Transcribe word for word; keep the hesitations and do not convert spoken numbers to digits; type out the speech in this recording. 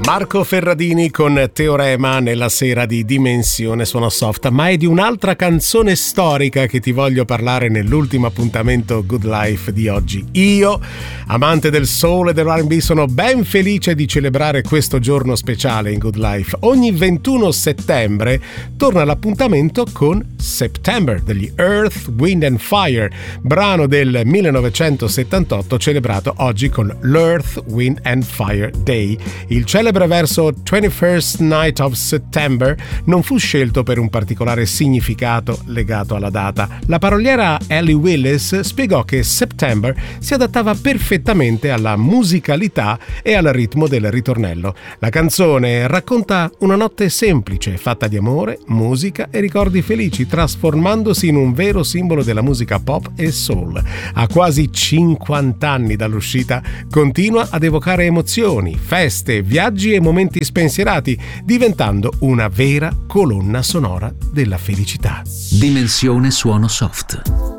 Marco Ferradini con Teorema nella sera di Dimensione Suono Soft, ma è di un'altra canzone storica che ti voglio parlare nell'ultimo appuntamento Good Life di oggi. Io, amante del soul e dell'R and B, sono ben felice di celebrare questo giorno speciale in Good Life. Ogni ventuno settembre torna l'appuntamento con September degli Earth, Wind and Fire, brano del millenovecentosettantotto celebrato oggi con l'Earth, Wind and Fire Day. Il celebre verso twenty-first Night of September non fu scelto per un particolare significato legato alla data. La paroliera Ellie Willis spiegò che September si adattava perfettamente alla musicalità e al ritmo del ritornello. La canzone racconta una notte semplice, fatta di amore, musica e ricordi felici, trasformandosi in un vero simbolo della musica pop e soul. A quasi cinquanta anni dall'uscita continua ad evocare emozioni, feste, viaggi e momenti spensierati, diventando una vera colonna sonora della felicità. Dimensione Suono Soft.